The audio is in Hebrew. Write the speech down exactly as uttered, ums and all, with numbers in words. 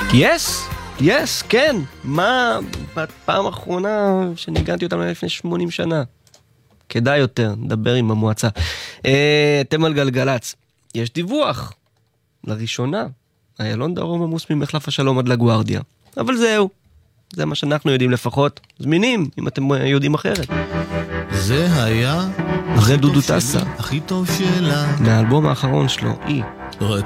יס, יס, כן. מה, בפעם האחרונה שניגנתי אותם לפני שמונים שנה. כדאי יותר, נדבר עם המועצה. אתם על גלגלץ. יש דיווח. לראשונה, איילון דרום עמוס ממחלף השלום עד לגוארדיה. אבל זהו. זה מה שאנחנו יודעים לפחות. זמינים, אם אתם יודעים אחרת. זה היה... זה דודו טסה. הכי טוב שלה. מהאלבום האחרון שלו, אי. רק